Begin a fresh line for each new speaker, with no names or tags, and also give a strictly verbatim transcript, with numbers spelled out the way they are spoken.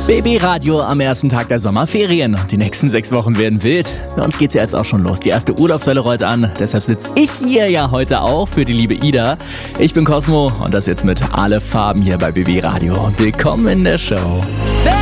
B B Radio am ersten Tag der Sommerferien. Die nächsten sechs Wochen werden wild. Bei uns geht's ja jetzt auch schon los. Die erste Urlaubswelle rollt an. Deshalb sitze ich hier ja heute auch für die liebe Ida. Ich bin Cosmo und das jetzt mit Alle Farben hier bei B B Radio. Willkommen in der Show.